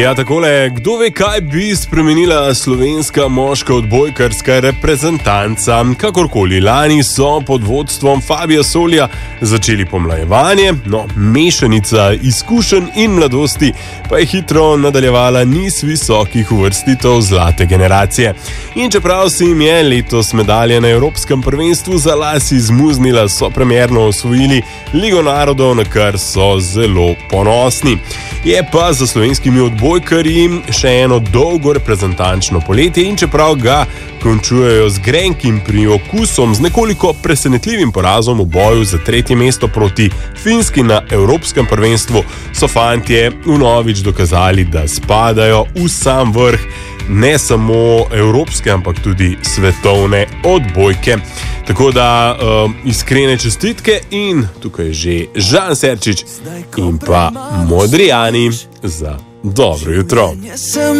Ja, takole, kdo ve, kaj bi spremenila slovenska moška odbojkarska reprezentanca. Kakorkoli, lani so pod vodstvom Fabija Solja začeli pomlajevanje, no, mešanica izkušenj in mladosti pa je hitro nadaljevala niz visokih uvrstitev zlate generacije. In čeprav se jim je letos medalja na Evropskem prvenstvu za las izmuznila, so premierno osvojili Ligo narodov, na kar so zelo ponosni. Je pa za slovenskimi odbojkarji še eno dolgo reprezentančno poletje in čeprav ga končujejo z grenkim priokusom, z nekoliko presenetljivim porazom v boju za 3. mesto proti Finski na Evropskem prvenstvu, so fantje vnovič dokazali, da spadajo v sam vrh ne samo evropske, ampak tudi svetovne odbojke. Tako da iskrene čestitke in tukaj je že Žan Serčič in pa Modrijani za dobro jutro.